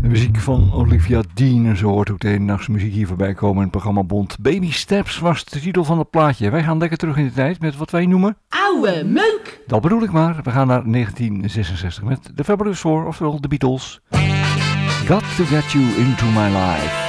Muziek van Olivia Dean en zo hoort ook de hedendaagse muziek hier voorbij komen in het programma Bond. Baby Steps was de titel van het plaatje. Wij gaan lekker terug in de tijd met wat wij noemen... Oude meuk! Dat bedoel ik maar. We gaan naar 1966 met The Fabulous Four, oftewel de Beatles. Got to Get You Into My Life.